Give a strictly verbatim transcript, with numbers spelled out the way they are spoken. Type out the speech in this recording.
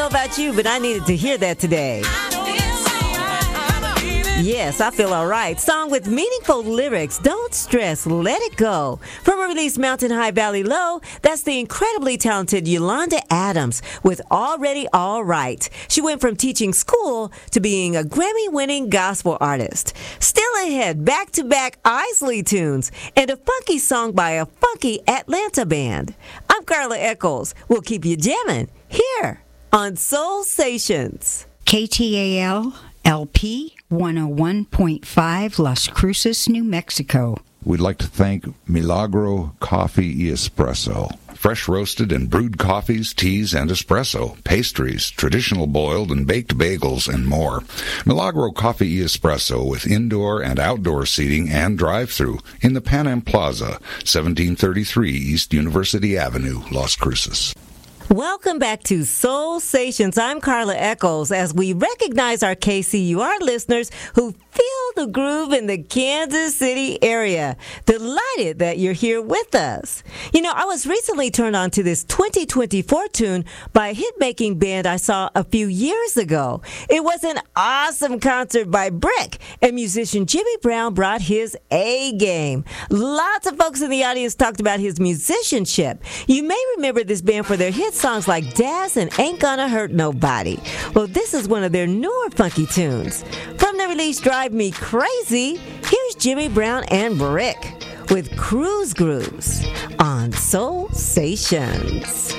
about you, but I needed to hear that today. Yes, I feel all right. Song with meaningful lyrics. Don't stress, let it go. From her release Mountain High Valley Low, that's the incredibly talented Yolanda Adams with Already All Right. She went from teaching school to being a Grammy-winning gospel artist. Still ahead, back-to-back Isley tunes and a funky song by a funky Atlanta band. I'm Carla Eccles. We'll keep you jamming here on Soul Stations. K T A L L P one oh one point five Las Cruces, New Mexico. We'd like to thank Milagro Coffee y Espresso. Fresh roasted and brewed coffees, teas, and espresso, pastries, traditional boiled and baked bagels, and more. Milagro Coffee y Espresso with indoor and outdoor seating and drive-thru in the Pan Am Plaza, seventeen thirty-three East University Avenue, Las Cruces. Welcome back to Soul Stations. I'm Carla Eccles as we recognize our K C U R listeners who feel the groove in the Kansas City area. Delighted that you're here with us. You know, I was recently turned on to this twenty twenty-four tune by a hit-making band I saw a few years ago. It was an awesome concert by Brick, and musician Jimmy Brown brought his A game. Lots of folks in the audience talked about his musicianship. You may remember this band for their hit songs like Daz and Ain't Gonna Hurt Nobody. Well, this is one of their newer funky tunes. From the release Drive Me Crazy, here's Jimmy Brown and Brick with Cruise Grooves on Soul Stations.